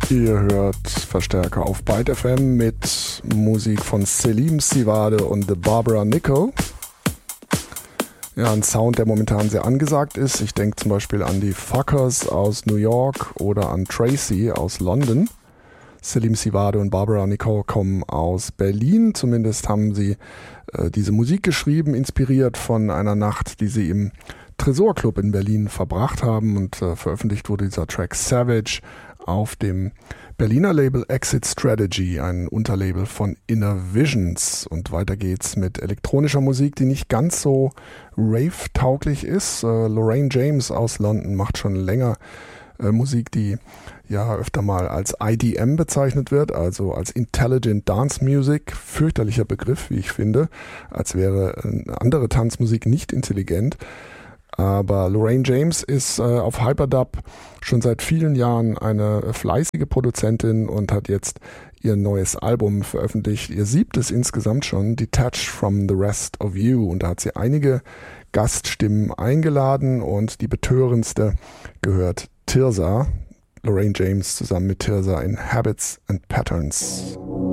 Ihr hört Verstärker auf Byte FM mit Musik von Selim Sivade und The Barbara Nickel. Ja, ein Sound, der momentan sehr angesagt ist. Ich denke zum Beispiel an die Fuckers aus New York oder an Tracy aus London. Selim Sivade und Barbara Nickel kommen aus Berlin. Zumindest haben sie diese Musik geschrieben, inspiriert von einer Nacht, die sie im Tresorclub in Berlin verbracht haben. Und veröffentlicht wurde dieser Track Savage auf dem Berliner Label Exit Strategy, ein Unterlabel von Inner Visions. Und weiter geht's mit elektronischer Musik, die nicht ganz so rave-tauglich ist. Lorraine James aus London macht schon länger Musik, die ja öfter mal als IDM bezeichnet wird, also als Intelligent Dance Music. Fürchterlicher Begriff, wie ich finde, als wäre andere Tanzmusik nicht intelligent. Aber Lorraine James ist auf Hyperdub schon seit vielen Jahren eine fleißige Produzentin und hat jetzt ihr neues Album veröffentlicht, ihr 7. insgesamt schon, Detached from the Rest of You. Und da hat sie einige Gaststimmen eingeladen und die betörendste gehört Tirza. Lorraine James zusammen mit Tirza in Habits and Patterns.